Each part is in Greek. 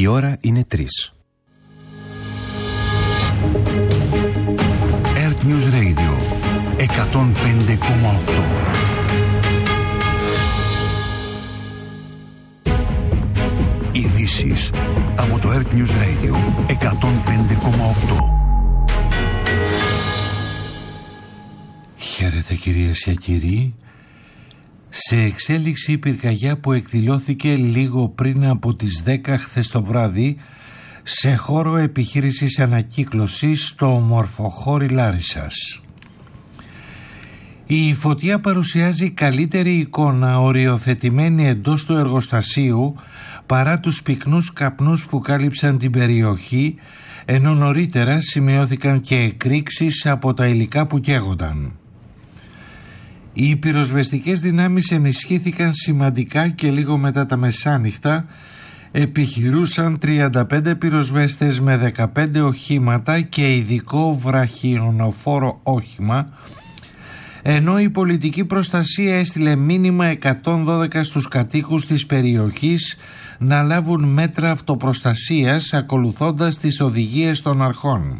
Η ώρα είναι 3. Earth News Radio 105,8. Ειδήσεις από το Earth News Radio 105,8. Χαίρετε κυρίες και κύριοι. Σε εξέλιξη η πυρκαγιά που εκδηλώθηκε λίγο πριν από τις 10 χθες το βράδυ σε χώρο επιχείρησης ανακύκλωσης στο Μορφοχώρι Λάρισσας. Η φωτιά παρουσιάζει καλύτερη εικόνα οριοθετημένη εντός του εργοστασίου παρά τους πυκνούς καπνούς που κάλυψαν την περιοχή, ενώ νωρίτερα σημειώθηκαν και εκρήξεις από τα υλικά που καίγονταν. Οι πυροσβεστικές δυνάμεις ενισχύθηκαν σημαντικά και λίγο μετά τα μεσάνυχτα επιχειρούσαν 35 πυροσβέστες με 15 οχήματα και ειδικό βραχιονοφόρο όχημα, ενώ η πολιτική προστασία έστειλε μήνυμα 112 στους κατοίκους της περιοχής να λάβουν μέτρα αυτοπροστασίας ακολουθώντας τις οδηγίες των αρχών.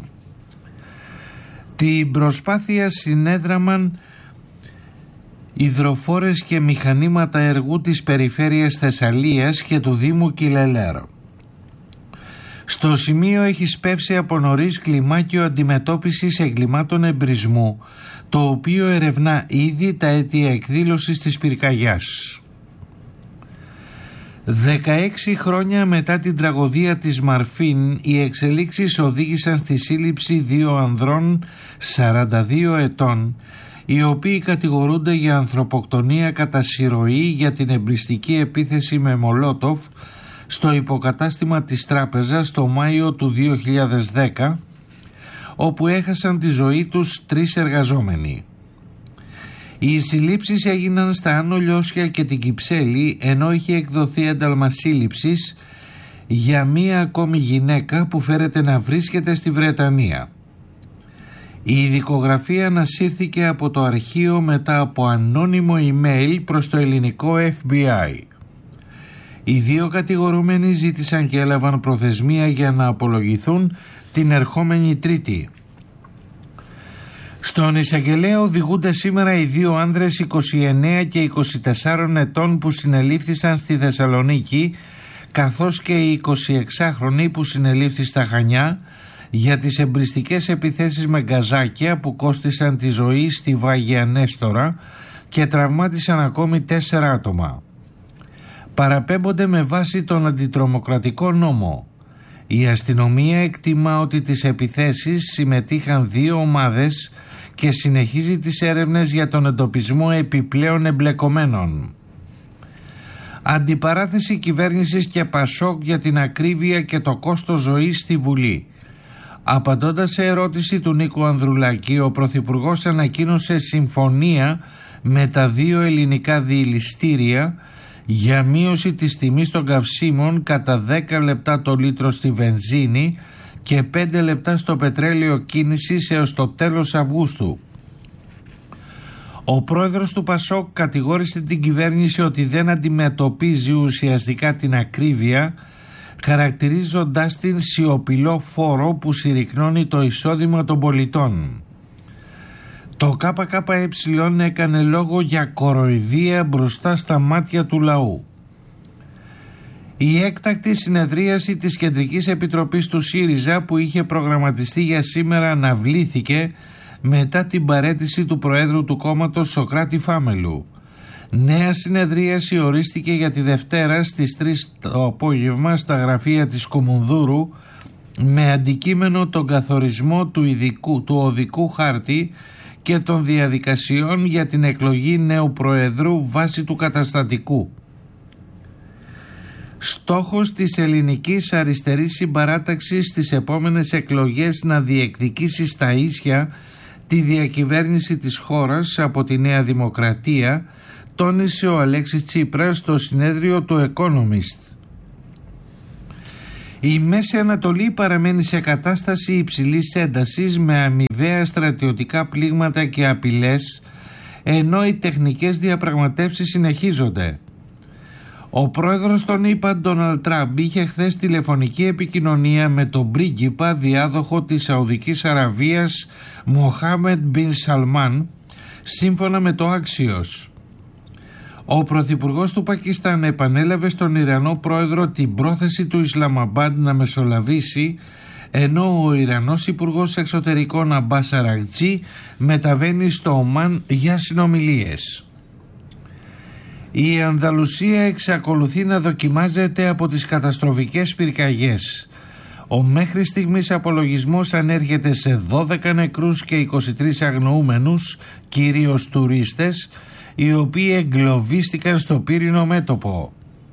Την προσπάθεια συνέδραμαν υδροφόρες και μηχανήματα εργού της περιφέρειας Θεσσαλίας και του Δήμου Κιλελέρ. Στο σημείο έχει σπεύσει από νωρίς κλιμάκιο αντιμετώπισης εγκλημάτων εμπρισμού, το οποίο ερευνά ήδη τα αίτια εκδήλωσης της πυρκαγιάς. 16 χρόνια μετά την τραγωδία της Μαρφίν, οι εξελίξεις οδήγησαν στη σύλληψη 2 ανδρών 42 ετών, οι οποίοι κατηγορούνται για ανθρωποκτονία κατά συρροή για την εμπριστική επίθεση με μολότοφ στο υποκατάστημα της τράπεζας το Μάιο του 2010, όπου έχασαν τη ζωή τους 3 εργαζόμενοι. Οι συλλήψεις έγιναν στα Άνω Λιώσια και την Κυψέλη, ενώ είχε εκδοθεί ένταλμα σύλληψης για μία ακόμη γυναίκα που φέρεται να βρίσκεται στη Βρετανία. Η ειδικογραφία ανασύρθηκε από το αρχείο μετά από ανώνυμο email προς το ελληνικό FBI. Οι 2 κατηγορούμενοι ζήτησαν και έλαβαν προθεσμία για να απολογηθούν την ερχόμενη Τρίτη. Στον εισαγγελέα οδηγούνται σήμερα οι 2 άνδρες 29 και 24 ετών που συνελήφθησαν στη Θεσσαλονίκη, καθώς και οι 26χρονοι που συνελήφθη στα Χανιά για τις εμπριστικές επιθέσεις με γκαζάκια που κόστισαν τη ζωή στη Βάγια Νέστορα και τραυμάτισαν ακόμη 4 άτομα. Παραπέμπονται με βάση τον αντιτρομοκρατικό νόμο. Η αστυνομία εκτιμά ότι τις επιθέσεις συμμετείχαν 2 ομάδες και συνεχίζει τις έρευνες για τον εντοπισμό επιπλέον εμπλεκομένων. Αντιπαράθεση κυβέρνησης και Πασόκ για την ακρίβεια και το κόστος ζωής στη Βουλή. Απαντώντας σε ερώτηση του Νίκου Ανδρουλάκη, ο Πρωθυπουργός ανακοίνωσε συμφωνία με τα 2 ελληνικά διηλιστήρια για μείωση της τιμής των καυσίμων κατά 10 λεπτά το λίτρο στη βενζίνη και 5 λεπτά στο πετρέλαιο κίνησης έως το τέλος Αυγούστου. Ο πρόεδρος του Πασόκ κατηγόρησε την κυβέρνηση ότι δεν αντιμετωπίζει ουσιαστικά την ακρίβεια, χαρακτηρίζοντάς την σιωπηλό φόρο που συρρυκνώνει το εισόδημα των πολιτών. Το ΚΚΕ έκανε λόγο για κοροϊδία μπροστά στα μάτια του λαού. Η έκτακτη συνεδρίαση της Κεντρικής Επιτροπής του ΣΥΡΙΖΑ που είχε προγραμματιστεί για σήμερα αναβλήθηκε μετά την παραίτηση του Προέδρου του κόμματος Σωκράτη Φάμελου. Νέα συνεδρίαση ορίστηκε για τη Δευτέρα στις 3 το απόγευμα στα γραφεία της Κουμουνδούρου με αντικείμενο τον καθορισμό του οδικού χάρτη και των διαδικασιών για την εκλογή νέου Προεδρού βάσει του καταστατικού. Στόχος της ελληνικής αριστερής συμπαράταξης στις επόμενες εκλογές να διεκδικήσει στα ίσια τη διακυβέρνηση της χώρας από τη Νέα Δημοκρατία, τόνισε ο Αλέξης Τσίπρας στο συνέδριο του Economist. Η Μέση Ανατολή παραμένει σε κατάσταση υψηλής έντασης με αμοιβαία στρατιωτικά πλήγματα και απειλές, ενώ οι τεχνικές διαπραγματεύσεις συνεχίζονται. Ο πρόεδρος των ΗΠΑ, Ντόναλντ Τραμπ, είχε χθες τηλεφωνική επικοινωνία με τον πρίγκιπα διάδοχο της Σαουδικής Αραβίας, Μοχάμεντ Μπιν Σαλμάν, σύμφωνα με το Axios. Ο πρωθυπουργός του Πακιστάν επανέλαβε στον Ιρανό πρόεδρο την πρόθεση του Ισλαμαμπάντ να μεσολαβήσει, ενώ ο Ιρανός Υπουργός Εξωτερικών Αμπάς Αραγκτζή μεταβαίνει στο Ομάν για συνομιλίες. Η Ανδαλουσία εξακολουθεί να δοκιμάζεται από τις καταστροφικές πυρκαγιές. Ο μέχρι στιγμής απολογισμός ανέρχεται σε 12 νεκρούς και 23 αγνοούμενους, κυρίως τουρίστες, οι οποίοι εγκλωβίστηκαν στο πύρινο μέτωπο.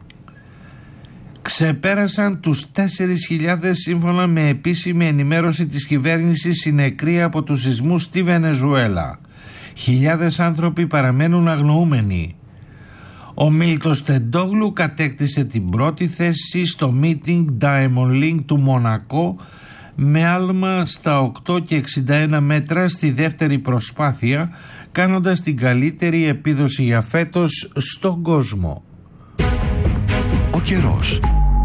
Ξεπέρασαν τους 4.000 σύμφωνα με επίσημη ενημέρωση της κυβέρνησης οι νεκροί από τους σεισμούς στη Βενεζουέλα. Χιλιάδες άνθρωποι παραμένουν αγνοούμενοι. Ο Μίλτος Τεντόγλου κατέκτησε την πρώτη θέση στο meeting Diamond League του Μονακό με άλμα στα 8 και 61 μέτρα στη δεύτερη προσπάθεια, κάνοντας την καλύτερη επίδοση για φέτος στον κόσμο. Ο καιρός.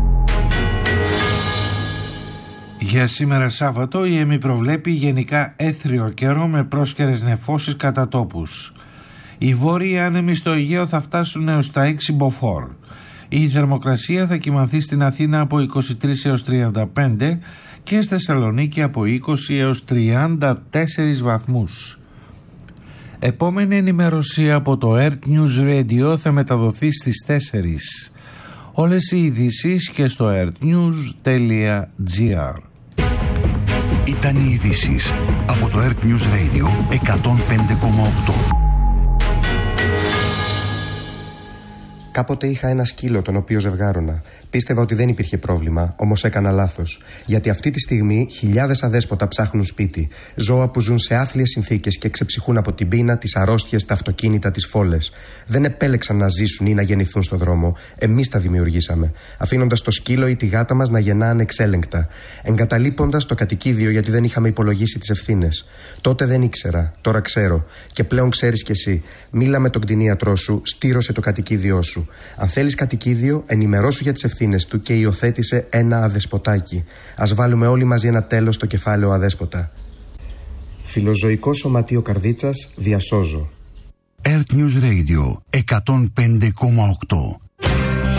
Για σήμερα Σάββατο η ΕΜΗ προβλέπει γενικά έθριο καιρό με πρόσκαιρες νεφώσεις κατά τόπους. Οι βόρειοι άνεμοι στο Αιγαίο θα φτάσουν έως τα 6 μποφόρ. Η θερμοκρασία θα κυμανθεί στην Αθήνα από 23 έως 35 και στη Θεσσαλονίκη από 20 έως 34 βαθμούς. Επόμενη ενημέρωση από το Earth News Radio θα μεταδοθεί στις 4. Όλες οι ειδήσεις και στο earthnews.gr. Ήταν οι ειδήσεις από το Earth News Radio 105,8. Κάποτε είχα ένα σκύλο τον οποίο ζευγάρωνα. Πίστευα ότι δεν υπήρχε πρόβλημα, όμως έκανα λάθος. Γιατί αυτή τη στιγμή χιλιάδες αδέσποτα ψάχνουν σπίτι. Ζώα που ζουν σε άθλιες συνθήκες και ξεψυχούν από την πείνα, τις αρρώστιες, τα αυτοκίνητα, τις φόλες. Δεν επέλεξαν να ζήσουν ή να γεννηθούν στον δρόμο. Εμείς τα δημιουργήσαμε. Αφήνοντας το σκύλο ή τη γάτα μας να γεννά ανεξέλεγκτα. Εγκαταλείποντας το κατοικίδιο γιατί δεν είχαμε υπολογίσει τις ευθύνες. Τότε δεν ήξερα, τώρα ξέρω. Και πλέον ξέρεις κι εσύ. Μίλα με τον κτηνίατρό σου, στήρωσε το κατοικίδιό σου. Αν θέλεις κατοικίδιο, ενημερώσου για τις ευθύνες του και υιοθέτησε ένα αδεσποτάκι. Ας βάλουμε όλοι μαζί ένα τέλος στο κεφάλαιο αδέσποτα. Φιλοζωικό Σωματείο Καρδίτσας, διασώζω. Earth News Radio 105,8.